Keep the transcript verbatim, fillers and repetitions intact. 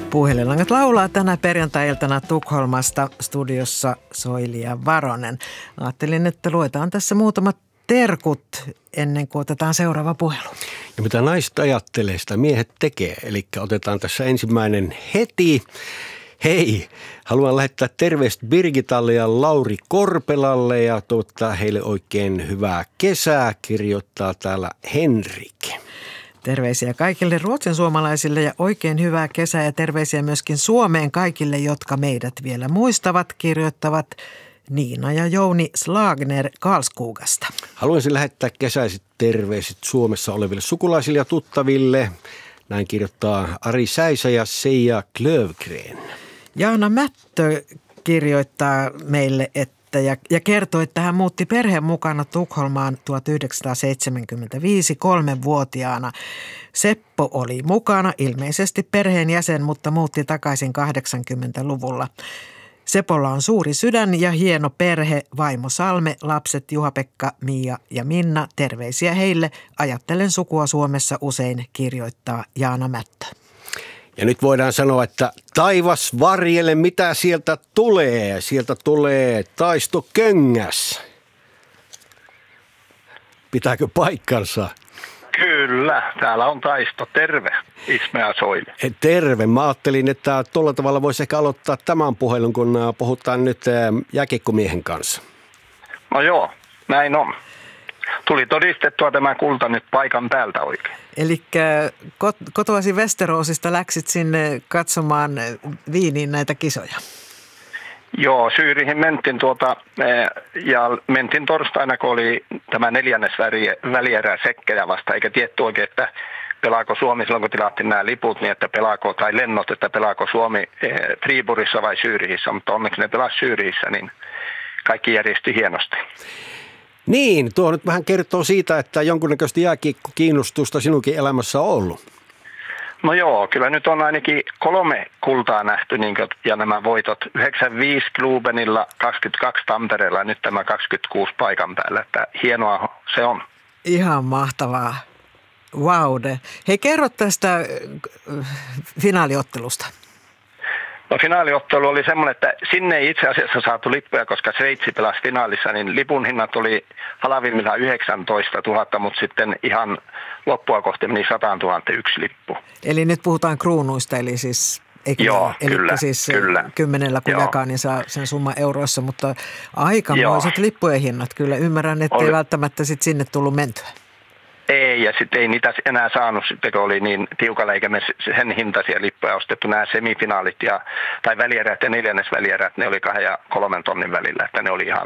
Puhelinlangat laulaa tänä perjantai-iltana Tukholmasta, studiossa Soili ja Varonen. Ajattelin, että luetaan tässä muutamat terkut ennen kuin otetaan seuraava puhelu. Ja mitä naiset ajattelee, sitä miehet tekee. Eli otetaan tässä ensimmäinen heti. Hei, haluan lähettää terveistä Birgitalle ja Lauri Korpelalle ja toivottaa heille oikein hyvää kesää, kirjoittaa täällä Henrik. Terveisiä kaikille ruotsin suomalaisille ja oikein hyvää kesää ja terveisiä myöskin Suomeen kaikille, jotka meidät vielä muistavat, kirjoittavat Niina ja Jouni Slagner Karlskogasta. Haluaisin lähettää kesäiset terveiset Suomessa oleville sukulaisille ja tuttaville. Näin kirjoittaa Ari Säisä ja Seija Klövgren. Jaana Mättö kirjoittaa meille, että ja, ja kertoo, että hän muutti perheen mukana Tukholmaan tuhatyhdeksänsataaseitsemänkymmentäviisi kolmenvuotiaana. Seppo oli mukana, ilmeisesti perheenjäsen, mutta muutti takaisin kahdeksankymmentäluvulla. Sepolla on suuri sydän ja hieno perhe, vaimo Salme, lapset Juha-Pekka, Mia ja Minna. Terveisiä heille. Ajattelen sukua Suomessa usein, kirjoittaa Jaana Mättö. Ja nyt voidaan sanoa, että taivas varjele, mitä sieltä tulee. Sieltä tulee Taisto Köngäs. Pitääkö paikkansa? Kyllä, täällä on Taisto. Terve, Isme ja Soili. Terve. Mä ajattelin, että tuolla tavalla voisi ehkä aloittaa tämän puhelun, kun puhutaan nyt jääkiekkomiehen kanssa. No joo, näin on. Tuli todistettua tämä kulta nyt paikan päältä oikein. Eli kotoasi Västeråsista läksit sinne katsomaan Viiniin näitä kisoja. Joo, Syyrihin mentiin tuota, ja mentiin torstaina, kun oli tämä neljännes välierä sekkejä vasta, eikä tietty oikein, että pelaako Suomi silloin, kun tilattiin nämä liput, niin että pelaako, tai lennot, että pelaako Suomi Friburissa vai Syyrihissä, mutta onneksi ne pelasi Syyrihissä, niin kaikki järjesti hienosti. Niin, tuo nyt vähän kertoo siitä, että jonkunnäköistä jääkiekko-kiinnostusta sinunkin elämässä on ollut. No joo, kyllä nyt on ainakin kolme kultaa nähty, niin kuin, ja nämä voitot yhdeksänkymmentäviisi Klubenilla, kaksikymmentäkaksi Tampereella ja nyt tämä kaksikymmentäkuusi paikan päällä, että hienoa se on. Ihan mahtavaa. Vaude. Hei, kerro tästä finaaliottelusta. No finaaliottelu oli semmoinen, että sinne ei itse asiassa saatu lippuja, koska Sveitsi pelasi finaalissa, niin lipun hinnat oli halavimmillaan yhdeksäntoistatuhatta, mutta sitten ihan loppua kohti meni sata tuhatta yksi lippu. Eli nyt puhutaan kruunuista, eli siis, eikö joo, eli kyllä, siis kyllä. kymmenellä kun joo. jakaa, niin saa sen summa euroissa, mutta aikamoiset lippujen hinnat. Kyllä ymmärrän, että ei välttämättä sit sinne tullut mentyä. Ei, ja sitten ei niitä enää saanut, sitten kun oli niin tiukalla, eikä me sen hintaisia lippuja ostettu. Nämä semifinaalit ja, tai välierät ja neljännesvälierät, ne oli kahden ja kolmen tonnin välillä, että ne oli ihan